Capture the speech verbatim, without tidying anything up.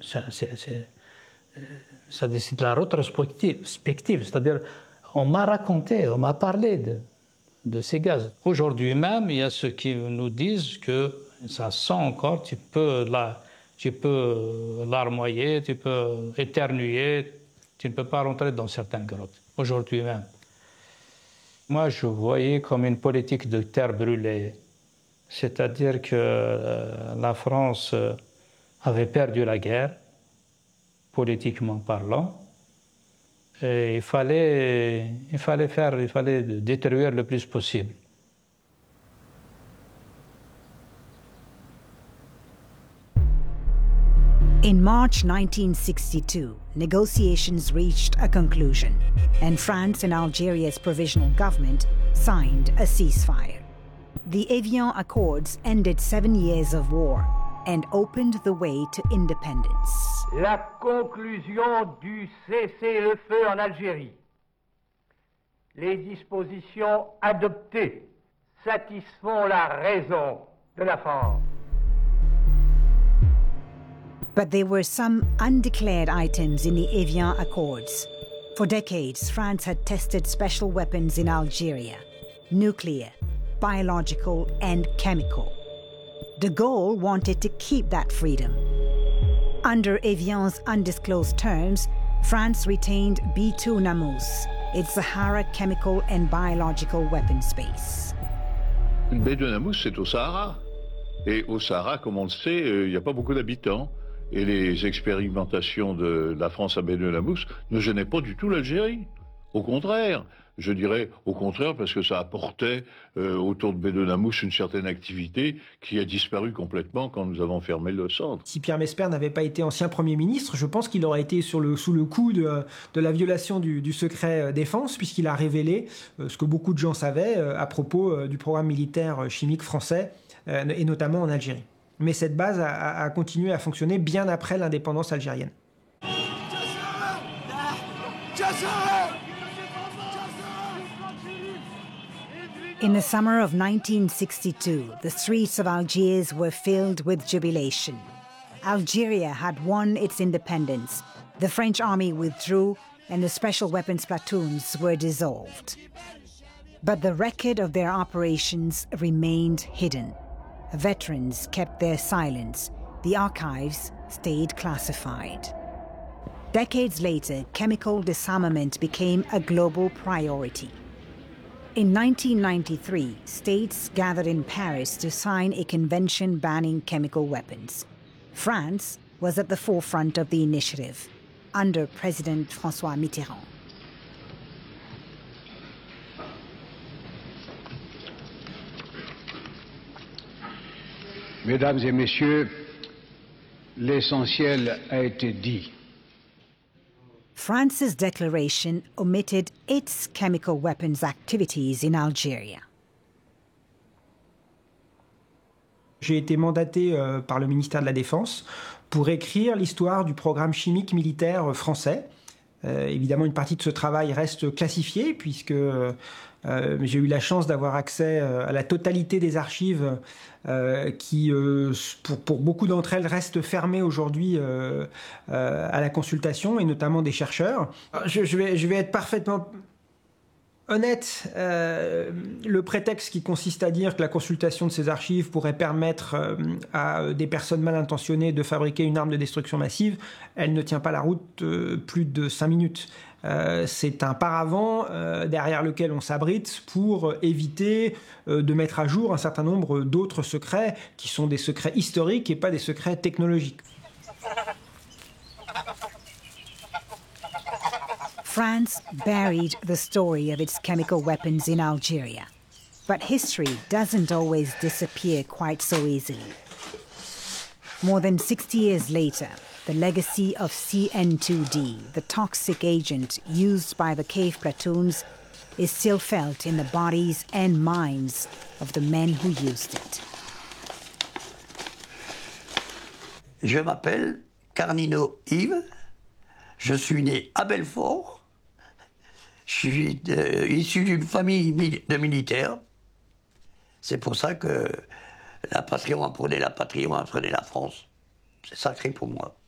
C'est, c'est, c'est, c'est de la rétrospective, c'est-à-dire on m'a raconté, on m'a parlé de, de ces gaz. Aujourd'hui même, il y a ceux qui nous disent que ça sent encore, tu peux, la, tu peux larmoyer, tu peux éternuer, tu ne peux pas rentrer dans certaines grottes, aujourd'hui même. Moi, je voyais comme une politique de terre brûlée, c'est-à-dire que euh, la France euh, avait perdu la guerre, politiquement parlant, et il fallait, il fallait faire, il fallait détruire le plus possible. In March nineteen sixty-two, negotiations reached a conclusion, and France and Algeria's provisional government signed a ceasefire. The Evian Accords ended seven years of war and opened the way to independence. La conclusion du cessez-le-feu en Algérie. Les dispositions adoptées satisfont la raison de la France. But there were some undeclared items in the Evian Accords. For decades, France had tested special weapons in Algeria, nuclear, biological, and chemical. De Gaulle wanted to keep that freedom. Under Evian's undisclosed terms, France retained B two Namous, its Sahara chemical and biological weapons base. B deux Namous, c'est au Sahara. Et au Sahara, comme on le sait, il n'y a pas beaucoup d'habitants. Et les expérimentations de la France à B deux Namous ne gênaient pas du tout l'Algérie. Au contraire, je dirais au contraire parce que ça apportait euh, autour de B deux Namous une certaine activité qui a disparu complètement quand nous avons fermé le centre. Si Pierre Mesper n'avait pas été ancien Premier ministre, je pense qu'il aurait été sur le, sous le coup de, de la violation du, du secret défense, puisqu'il a révélé euh, ce que beaucoup de gens savaient euh, à propos euh, du programme militaire chimique français, euh, et notamment en Algérie. Mais cette base a, a continué à fonctionner bien après l'indépendance algérienne. In the summer of nineteen sixty-two, the streets of Algiers were filled with jubilation. Algeria had won its independence, the French army withdrew, and the special weapons platoons were dissolved. But the record of their operations remained hidden. Veterans kept their silence. The archives stayed classified. Decades later, chemical disarmament became a global priority. In nineteen ninety-three, states gathered in Paris to sign a convention banning chemical weapons. France was at the forefront of the initiative, under President François Mitterrand. Mesdames et messieurs, l'essentiel a été dit. France's declaration omitted its chemical weapons activities in Algeria. J'ai été mandaté euh, par le ministère de la Défense pour écrire l'histoire du programme chimique militaire français. Euh, évidemment, une partie de ce travail reste classifiée puisque euh, euh, j'ai eu la chance d'avoir accès euh, à la totalité des archives euh, qui, euh, pour, pour beaucoup d'entre elles, restent fermées aujourd'hui euh, euh, à la consultation, et notamment des chercheurs. Je, je, vais, je vais être parfaitement honnête. Euh, le prétexte qui consiste à dire que la consultation de ces archives pourrait permettre euh, à des personnes mal intentionnées de fabriquer une arme de destruction massive, elle ne tient pas la route euh, plus de cinq minutes. Euh, c'est un paravent euh, derrière lequel on s'abrite pour éviter euh, de mettre à jour un certain nombre d'autres secrets qui sont des secrets historiques et pas des secrets technologiques. France buried the story of its chemical weapons in Algeria. But history doesn't always disappear quite so easily. More than sixty years later, the legacy of C N two D, the toxic agent used by the cave platoons, is still felt in the bodies and minds of the men who used it. Je m'appelle Carnino Yves, je suis né à Belfort, je suis de, issu d'une famille de militaires. C'est pour ça que la patrie, on apprenait la patrie, on apprenait la France. C'est sacré pour moi.